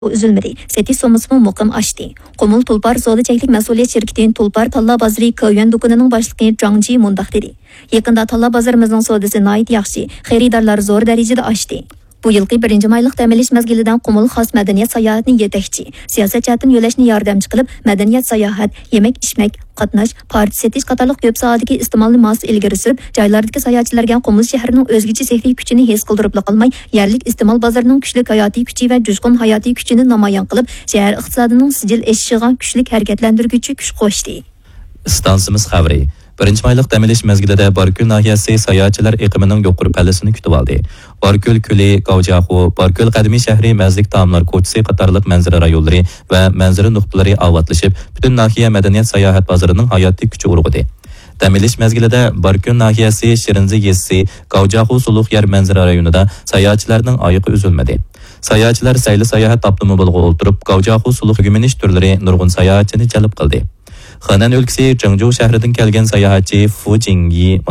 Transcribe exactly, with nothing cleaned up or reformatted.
üzülmedi. Seti somusmu muqim açtı. Qumul Tulpar Zo'da Mas'uliyet şirketining Tulpar Talla Bazari Koyuan do'konining boshlig'i Zhang Ji mundaq dedi. Yaqinda Talla bazorimizning savdosi nihoyat yaxshi, xaridorlar zo'r darajada oshdi. Bu yilgi birinchi maylik ta'minlash mezgilidan Qumul xos madaniyat sayohatini yetakchi, siyosat jihatdan yo'lashni yordamchi qilib, madaniyat sayohat, yemek ishmak, qatnash, parti setish qatorliq ko'p soatdagi iste'molni mos ilgari surib, joylardagi sayohatchilarga Qumul shahrining o'zgacha sehriy kuchini his qildirib qolmay, yerlik iste'mol bozorining kuchli hayotiy kuchi va jo'shqin hayotiy kuchini namoyon qilib, shahar iqtisodining sijil eshishiga kuchli harakatlantiruvchi kuch qo'shdi. Stansimiz xabari. Birinchi mayliq ta'minlash mezgilida Barkul nahiyasi sayohatchilar iqimining yuqori pallasini kutib oldi. Barkul ko'li, Gavjaxu, Barkul qadimiy shahri mazlik taomlar ko'chasi qatorliq manzara rayonlari va manzara nuqtalari avatlashib, butun nahiya madaniyat sayohat bozorining hayotiy kuchi urg'udi. Ta'minlash mezgilida Barkul nahiyasi Shirinzi yezisi, Gavjaxu suluq yer manzara rayonida sayohatchilarning oyiqi uzilmadi. Sayohatchilar sayli sayohat avtomobiliga o'tirib, Gavjaxu suluq guminish turlari nurg'un sayohatchini jalb qildi. Xanan өлкәсе Chengzhou shahridan kelgan sayohatchi Fu Jingyi